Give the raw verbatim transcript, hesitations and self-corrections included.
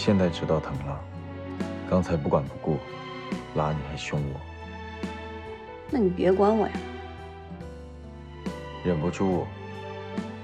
现在知道疼了，刚才不管不顾，拉你还凶我， 那你别管我呀。 忍不住